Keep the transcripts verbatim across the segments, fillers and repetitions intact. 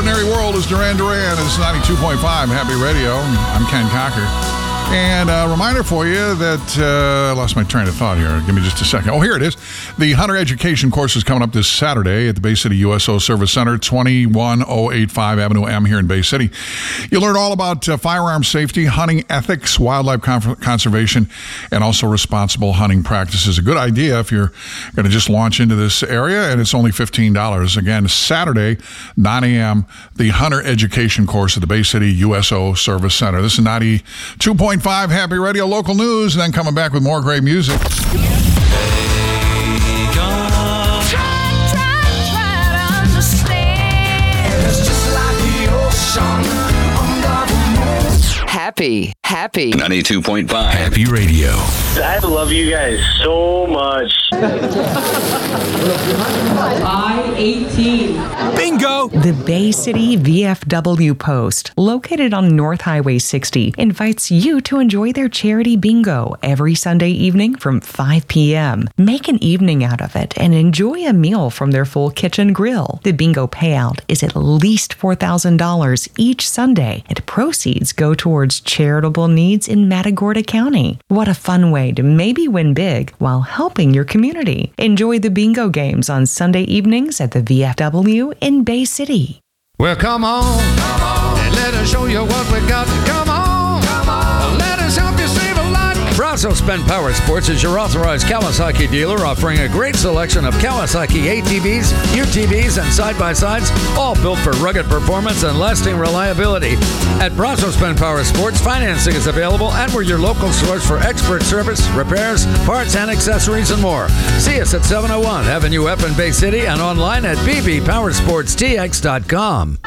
Ordinary World is Duran Duran. It's ninety-two point five Happy Radio. I'm Ken Cocker. And a reminder for you that uh, I lost my train of thought here. Give me just a second. Oh, here it is. The Hunter Education course is coming up this Saturday at the Bay City U S O Service Center, twenty-one oh eighty-five Avenue M here in Bay City. You'll learn all about uh, firearm safety, hunting ethics, wildlife con- conservation, and also responsible hunting practices. A good idea if you're going to just launch into this area, and it's only fifteen dollars. Again, Saturday, nine a.m., the Hunter Education course at the Bay City U S O Service Center. This is ninety-two point five Happy Radio, local news, and then coming back with more great music. Happy, happy. ninety-two point five Happy Radio. I love you guys so much. I eighteen. Bingo! The Bay City V F W Post, located on North Highway sixty, invites you to enjoy their charity bingo every Sunday evening from five p.m. Make an evening out of it and enjoy a meal from their full kitchen grill. The bingo payout is at least four thousand dollars each Sunday, and proceeds go towards charitable needs in Matagorda County. What a fun way to maybe win big while helping your community. Enjoy the bingo games on Sunday evenings at the V F W in Bay City. Well, come on, come on, and let us show you what we got. Come on, come on, let us help you save a lot. Brazos Bend Power Sports is your authorized Kawasaki dealer, offering a great selection of Kawasaki A T Vs, U T Vs, and side-by-sides, all built for rugged performance and lasting reliability. At Brazos Bend Power Sports, financing is available, and we're your local source for expert service, repairs, parts, and accessories, and more. See us at seven oh one Avenue F in Bay City and online at b b powersports t x dot com.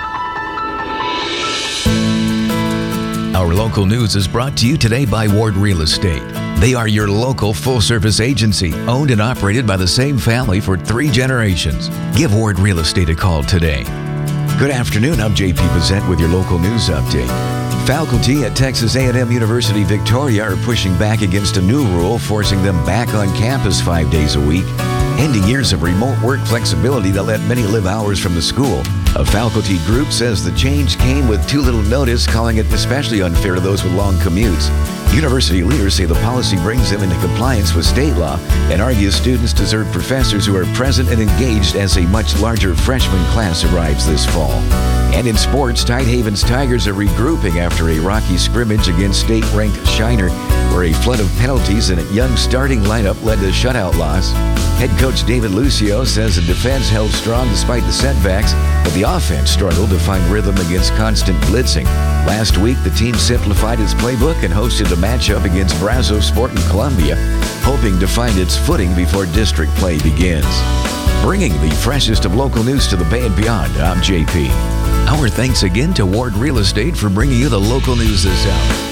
Our local news is brought to you today by Ward Real Estate. They are your local full-service agency, owned and operated by the same family for three generations. Give Ward Real Estate a call today. Good afternoon, I'm J P Bissett with your local news update. Faculty at Texas A and M University Victoria are pushing back against a new rule forcing them back on campus five days a week, ending years of remote work flexibility that let many live hours from the school. A faculty group says the change came with too little notice, calling it especially unfair to those with long commutes. University leaders say the policy brings them into compliance with state law and argue students deserve professors who are present and engaged as a much larger freshman class arrives this fall. And in sports, Tidehaven's Tigers are regrouping after a rocky scrimmage against state-ranked Shiner, where a flood of penalties and a young starting lineup led to shutout loss. Head coach David Lucio says the defense held strong despite the setbacks, but the offense struggled to find rhythm against constant blitzing. Last week, the team simplified its playbook and hosted a matchup against Brazos Sport in Columbia, hoping to find its footing before district play begins. Bringing the freshest of local news to the Bay and beyond, I'm J P. Our thanks again to Ward Real Estate for bringing you the local news this hour.